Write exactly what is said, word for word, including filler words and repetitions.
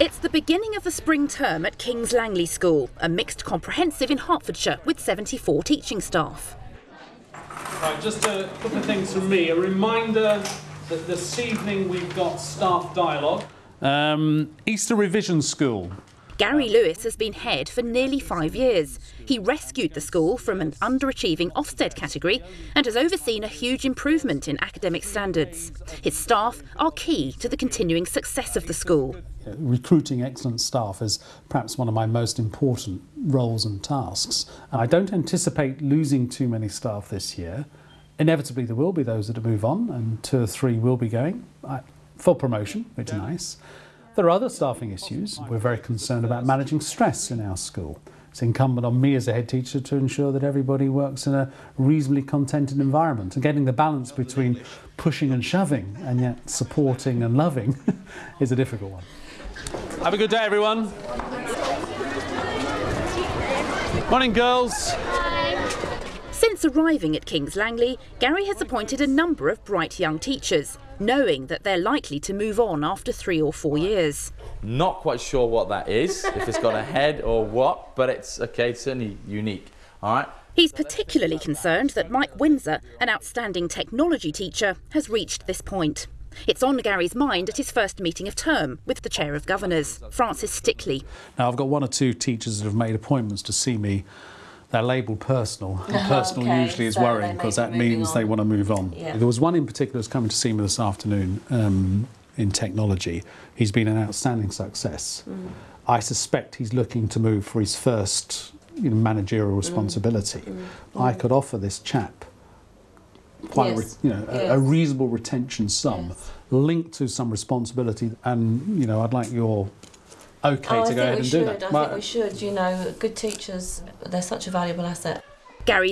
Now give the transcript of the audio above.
It's the beginning of the spring term at King's Langley School, a mixed comprehensive in Hertfordshire with seventy-four teaching staff. Right, just a couple of things from me. A reminder that this evening we've got staff dialogue. Um, Easter Revision School. Gary Lewis has been head for nearly five years. He rescued the school from an underachieving Ofsted category and has overseen a huge improvement in academic standards. His staff are key to the continuing success of the school. Recruiting excellent staff is perhaps one of my most important roles and tasks. And I don't anticipate losing too many staff this year. Inevitably there will be those that move on, and two or three will be going for promotion, which is nice. There are other staffing issues. We're very concerned about managing stress in our school. It's incumbent on me as a head teacher to ensure that everybody works in a reasonably contented environment, and getting the balance between pushing and shoving and yet supporting and loving is a difficult one. Have a good day, everyone. Morning, girls. Since arriving at King's Langley, Gary has appointed a number of bright young teachers, knowing that they're likely to move on after three or four years. Not quite sure what that is, if it's gone ahead or what, but it's okay, it's certainly unique, all right? He's particularly concerned that Mike Windsor, an outstanding technology teacher, has reached this point. It's on Gary's mind at his first meeting of term with the Chair of Governors, Francis Stickley. Now, I've got one or two teachers that have made appointments to see me. They're labelled personal, and personal okay, usually is so worrying because that means on. they want to move on. Yeah. There was one in particular who's coming to see me this afternoon um, in technology. He's been an outstanding success. Mm. I suspect he's looking to move for his first you know, managerial responsibility. Mm. Mm. I could offer this chap quite yes. a, you know, yes. a, a reasonable retention sum yes. linked to some responsibility, and you know I'd like your okay oh, to I go ahead and should. do that. I think we should. You know, good teachers, they're such a valuable asset. Gary's